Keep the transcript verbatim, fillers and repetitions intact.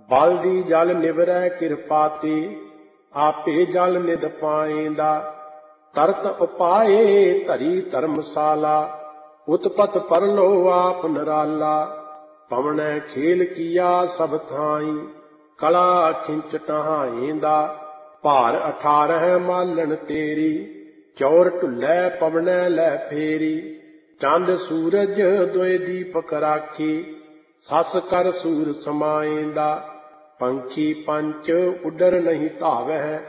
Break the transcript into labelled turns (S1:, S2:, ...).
S1: ਬਲਦੀ ਜਲ ਨਿਵਰੈ ਕਿਰਪਾ ਤੇ, ਆਪੇ ਜਲ ਨਿਧ ਪਾਏਂਦਾ। ਤਰਤ ਉਪਾਏ ਧਰੀ ਧਰਮਸ਼ਾਲਾ, ਉਤਪਤ ਪਰਲੋ ਆਪ ਨਿਰਾਲਾ। ਪਵਣੈ ਖੇਲ ਕੀਆ ਸਭ ਥਾਈ, ਕਲਾ ਖਿੰਚ ਟਹਾਏਂਦਾ। ਭਾਰ ਅਠਾਰਹ ਮਾਲਣ ਤੇਰੀ, ਚੌਰ ਢੁੱਲੈ ਪਵਣੈ ਲੈ ਫੇਰੀ। ਚੰਦ ਸੂਰਜ ਦੁਇ ਦੀਪਕ ਰਾਖੀ, ਸੱਸ ਕਰ ਸੂਰ ਸਮਾਏਂਦਾ। ਪੰਛੀ ਪੰਚ ਉੱਡਰ ਨਹੀਂ ਧਾਵਹਿ,